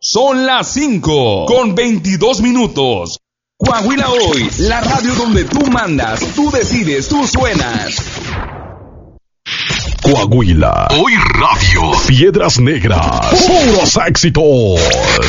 Son las 5:22. Coahuila Hoy, la radio donde tú mandas, tú decides, tú suenas. Coahuila Hoy Radio. Piedras Negras. Puros éxitos.